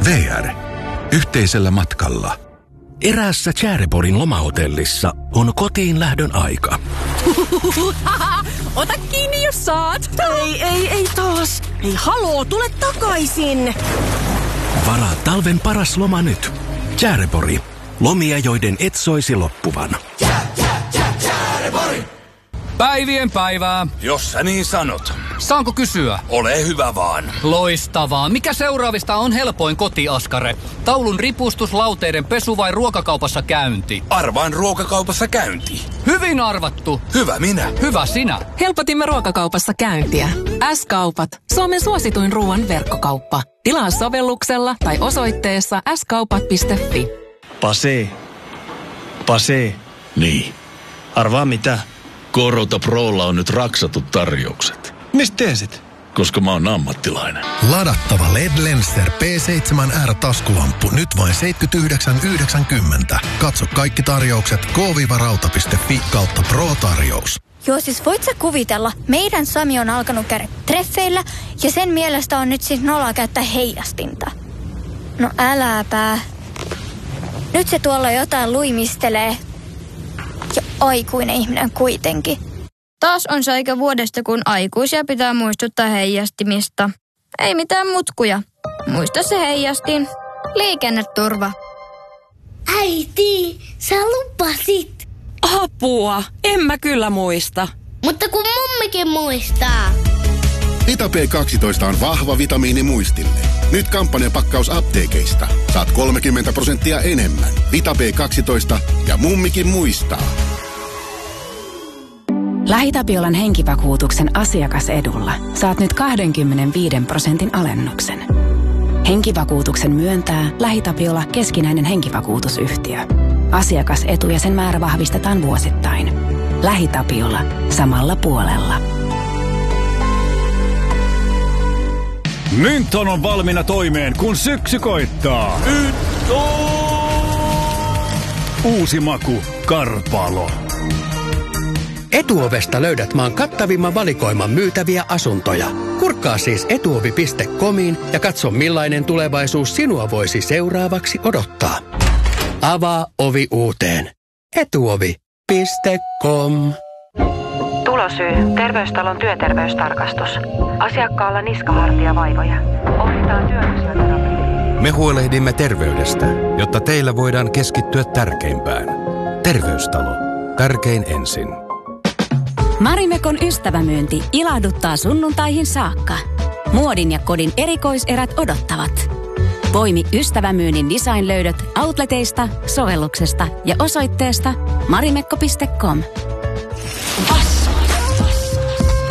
VR. Yhteisellä matkalla. Eräässä Tjäreporin lomahotellissa on kotiin lähdön aika. Ota kiinni, jos saat. Ei taas. Ei haloo, tule takaisin. Varaa talven paras loma nyt. Tjärepori. Lomia, joiden et soisi loppuvan. Tjärepori! Päivien päivää. Jos sä niin sanot. Saanko kysyä? Ole hyvä vaan. Loistavaa. Mikä seuraavista on helpoin kotiaskare? Taulun ripustus, lauteiden pesu vai ruokakaupassa käynti? Arvaan ruokakaupassa käynti. Hyvin arvattu. Hyvä minä. Hyvä sinä. Helpotimme ruokakaupassa käyntiä. S-kaupat. Suomen suosituin ruoan verkkokauppa. Tilaa sovelluksella tai osoitteessa skaupat.fi. Pase. Niin. Arvaa mitä? Korota Prolla on nyt raksatut tarjoukset. Mistä tiesit? Koska mä oon ammattilainen. Ladattava LED-Lenser P7R-taskulamppu nyt vain 79,90. Katso kaikki tarjoukset k-rauta.fi/Pro-tarjous. Joo, siis voit sä kuvitella, meidän Sami on alkanut käydä treffeillä ja sen mielestä on nyt siis noloa käyttää heijastinta. No äläpä. Nyt se tuolla jotain luimistelee. Ja aikuinen ihminen kuitenkin. Taas on se aika vuodesta, kun aikuisia pitää muistuttaa heijastimista. Ei mitään mutkuja. Muista se heijastin. Liikenneturva. Äiti, sä lupasit. Apua, en mä kyllä muista. Mutta kun mummikin muistaa. Vita B12 on vahva vitamiini muistille. Nyt kampanjapakkaus apteekeista. Saat 30% enemmän. Vita B12 ja mummikin muistaa. LähiTapiolan henkivakuutuksen asiakasedulla saat nyt 25% alennuksen. Henkivakuutuksen myöntää LähiTapiola keskinäinen henkivakuutusyhtiö. Asiakasetu ja sen määrä vahvistetaan vuosittain. LähiTapiola. Samalla puolella. Mynton on valmiina toimeen, kun syksy koittaa. Uusi maku, Karpalo. Etuovesta löydät maan kattavimman valikoiman myytäviä asuntoja. Kurkkaa siis etuovi.comiin ja katso millainen tulevaisuus sinua voisi seuraavaksi odottaa. Avaa ovi uuteen. Etuovi.com. Tulosyy. Terveystalon työterveystarkastus. Asiakkaalla niskahartiavaivoja. Ohjataan työfysioterapiaan. Me huolehdimme terveydestä, jotta teillä voidaan keskittyä tärkeimpään. Terveystalo. Tärkein ensin. Marimekon ystävämyynti ilahduttaa sunnuntaihin saakka. Muodin ja kodin erikoiserät odottavat. Poimi ystävämyynnin designlöydöt outleteista, sovelluksesta ja osoitteesta marimekko.com.